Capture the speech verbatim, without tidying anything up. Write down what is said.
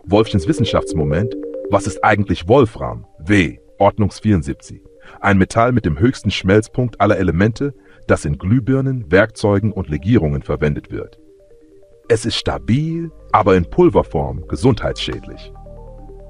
Wolffchens Wissenschaftsmoment: Was ist eigentlich Wolfram? W. Ordnungsvierundsiebzig. Ein Metall mit dem höchsten Schmelzpunkt aller Elemente, das in Glühbirnen, Werkzeugen und Legierungen verwendet wird. Es ist stabil, aber in Pulverform gesundheitsschädlich.